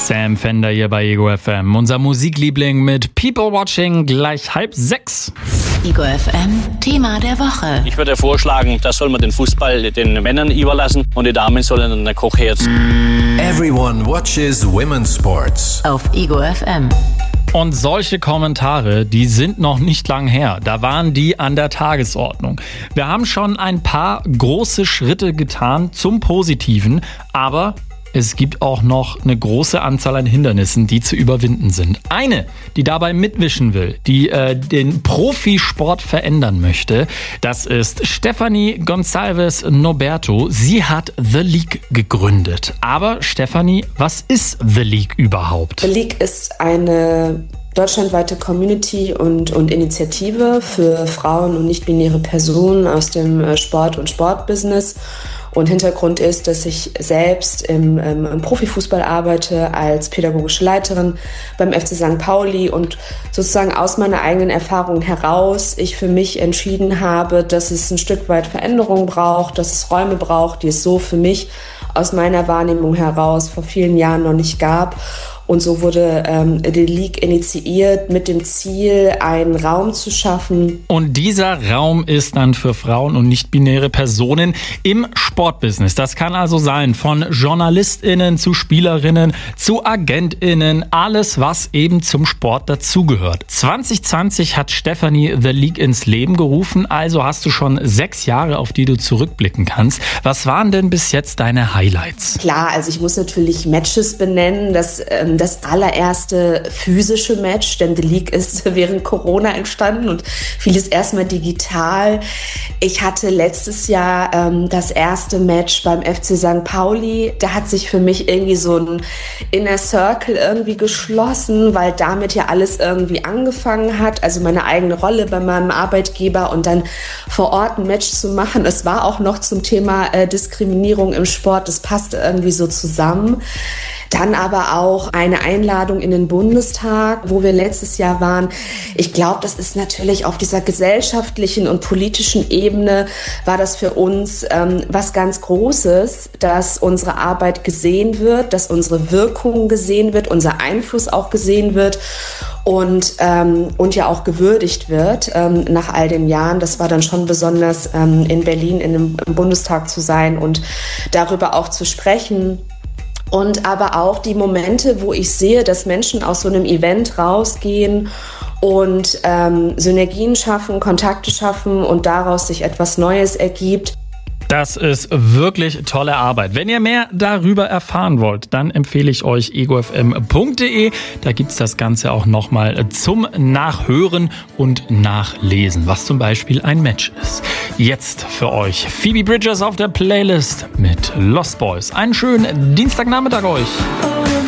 Sam Fender hier bei Ego FM. Unser Musikliebling mit People Watching gleich 5:30. Ego FM, Thema der Woche. Ich würde vorschlagen, das soll man den Fußball den Männern überlassen und die Damen sollen einen Kochherd. Everyone watches women's sports. Auf Ego FM. Und solche Kommentare, die sind noch nicht lang her. Da waren die an der Tagesordnung. Wir haben schon ein paar große Schritte getan zum Positiven, aber es gibt auch noch eine große Anzahl an Hindernissen, die zu überwinden sind. Eine, die dabei mitwischen will, die den Profisport verändern möchte, das ist Stephanie Gonçalves Norberto. Sie hat The League gegründet. Aber Stephanie, was ist The League überhaupt? The League ist eine deutschlandweite Community und Initiative für Frauen und nicht-binäre Personen aus dem Sport und Sportbusiness. Und Hintergrund ist, dass ich selbst im Profifußball arbeite als pädagogische Leiterin beim FC St. Pauli und sozusagen aus meiner eigenen Erfahrung heraus ich für mich entschieden habe, dass es ein Stück weit Veränderung braucht, dass es Räume braucht, die es so für mich aus meiner Wahrnehmung heraus vor vielen Jahren noch nicht gab. Und so wurde die League initiiert mit dem Ziel, einen Raum zu schaffen. Und dieser Raum ist dann für Frauen und nicht-binäre Personen im Sportbusiness. Das kann also sein von JournalistInnen zu SpielerInnen zu AgentInnen. Alles, was eben zum Sport dazugehört. 2020 hat Stephanie The League ins Leben gerufen. Also hast du schon 6 Jahre, auf die du zurückblicken kannst. Was waren denn bis jetzt deine Highlights? Klar, also ich muss natürlich Matches benennen. Das allererste physische Match, denn The League ist während Corona entstanden und vieles erstmal digital. Ich hatte letztes Jahr das erste Match beim FC St. Pauli. Da hat sich für mich irgendwie so ein Inner Circle irgendwie geschlossen, weil damit ja alles irgendwie angefangen hat. Also meine eigene Rolle bei meinem Arbeitgeber und dann vor Ort ein Match zu machen. Es war auch noch zum Thema Diskriminierung im Sport. Das passte irgendwie so zusammen. Dann aber auch eine Einladung in den Bundestag, wo wir letztes Jahr waren. Ich glaube, das ist natürlich auf dieser gesellschaftlichen und politischen Ebene war das für uns was ganz Großes, dass unsere Arbeit gesehen wird, dass unsere Wirkung gesehen wird, unser Einfluss auch gesehen wird und ja auch gewürdigt wird nach all den Jahren. Das war dann schon besonders in Berlin im Bundestag zu sein und darüber auch zu sprechen. Und aber auch die Momente, wo ich sehe, dass Menschen aus so einem Event rausgehen und Synergien schaffen, Kontakte schaffen und daraus sich etwas Neues ergibt. Das ist wirklich tolle Arbeit. Wenn ihr mehr darüber erfahren wollt, dann empfehle ich euch egofm.de. Da gibt's das Ganze auch nochmal zum Nachhören und Nachlesen, was zum Beispiel ein Match ist. Jetzt für euch Phoebe Bridgers auf der Playlist mit Lost Boys. Einen schönen Dienstagnachmittag euch.